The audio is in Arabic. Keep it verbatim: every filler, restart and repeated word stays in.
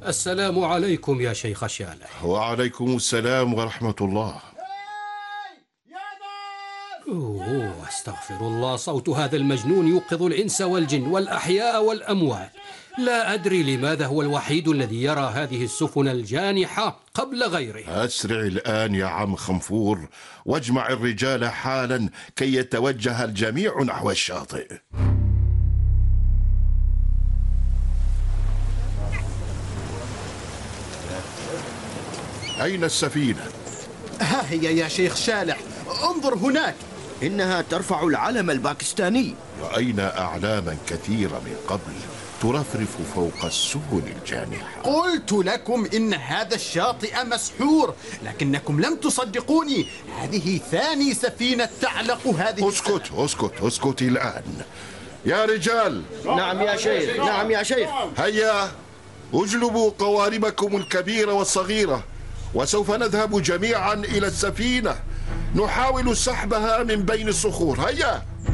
السلام عليكم يا شيخ شالح. وعليكم السلام ورحمة الله. أوه استغفر الله، صوت هذا المجنون يوقظ الإنس والجن والأحياء والأموات. لا أدري لماذا هو الوحيد الذي يرى هذه السفن الجانحة قبل غيره. أسرع الآن يا عم خنفور واجمع الرجال حالا كي يتوجه الجميع نحو الشاطئ. أين السفينة؟ ها هي يا شيخ شالح، انظر هناك. إنها ترفع العلم الباكستاني. رأينا أعلاما كثيرة من قبل ترفرف فوق السفن الجانحة. قلت لكم إن هذا الشاطئ مسحور، لكنكم لم تصدقوني. هذه ثاني سفينة تعلق هذه. اسكت اسكت اسكت الآن يا رجال. نعم يا شيخ، نعم يا شيخ. هيا اجلبوا قواربكم الكبيرة والصغيرة وسوف نذهب جميعا إلى السفينة، نحاول سحبها من بين الصخور. هيا.